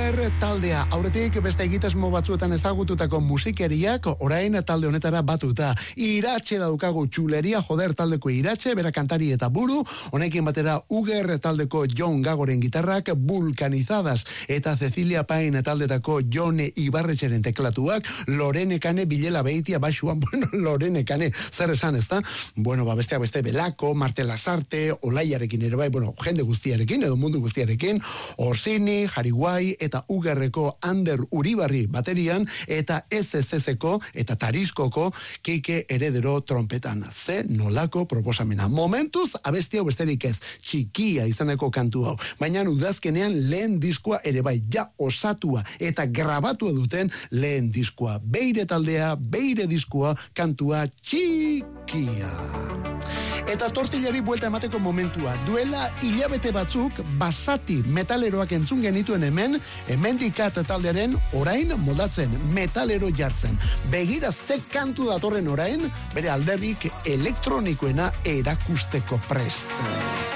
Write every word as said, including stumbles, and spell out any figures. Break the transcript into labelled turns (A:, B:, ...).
A: Uger taldea, aurretik beste egitasmo batzuetan ezagututako musikeriak orain talde honetara batuta. Iratxe daukagu, txuleria joder taldeko Iratxe, bera kantari eta buru, honekin batera Uger taldeko Jon Gagoren gitarrak, Vulcanizadas eta Cecilia Pain taldetako Jone Ibarretxeren teklatuak, Lorene Kane Bilela Beitia basuan, bueno, Lorene Kane, zer esan ezta? Bueno, ba, besteak beste Belako, Marte Lasarte, Olaiarekin ere bai, bueno, jende guztiarekin, edo mundu guztiarekin, Orsini, Jariguai eta Ugerreko Ander Uribarri baterian, eta S S S-ko eta Tariskoko Kike Heredero trompetan. Ze nolako proposamena. Momentuz, abesti hau besterik ez, txikia izaneko kantu hau. Baina udazkenean lehen diskoa ere bai, ja osatua eta grabatua duten lehen diskoa. Beire taldea, beire diskoa, kantua txikia. Eta tortillari buelta emateko momentua. Duela hilabete batzuk basati metaleroak entzun genituen hemen, hemendikat taldearen orain moldatzen, metalero jartzen. Begira ze kantu datorren orain, bere alderrik elektronikoena erakusteko prest.